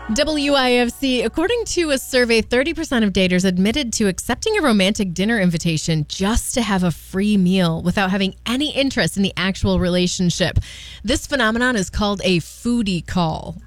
WIFC, according to a survey, 30% of daters admitted to accepting a romantic dinner invitation just to have a free meal without having any interest in the actual relationship. This phenomenon is called a foodie call.